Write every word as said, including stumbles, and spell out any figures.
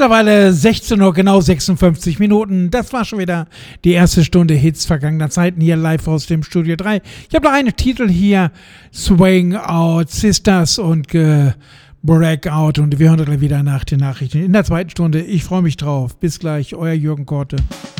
Mittlerweile sechzehn Uhr, genau sechsundfünfzig Minuten. Das war schon wieder die erste Stunde Hits vergangener Zeiten hier live aus dem Studio drei. Ich habe noch einen Titel hier, Swing Out Sisters und äh, Breakout, und wir hören gleich wieder nach den Nachrichten in der zweiten Stunde. Ich freue mich drauf. Bis gleich, euer Jürgen Korte.